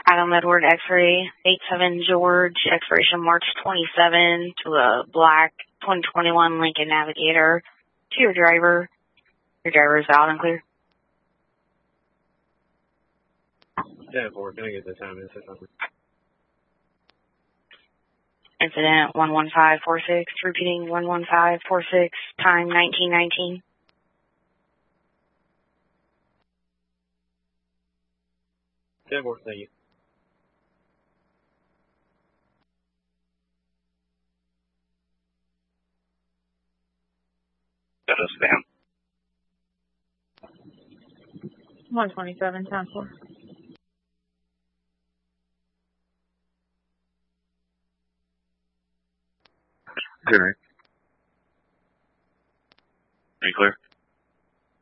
Adam Edward X-ray, 87 George, expiration March 27 to a black 2021 Lincoln Navigator. To your driver. Your driver is out and clear. 10-4, can I get the time in? Incident 11546, repeating 11546, time 1919. Thank you. That is spam. 127, 10-4. Good. Are you clear?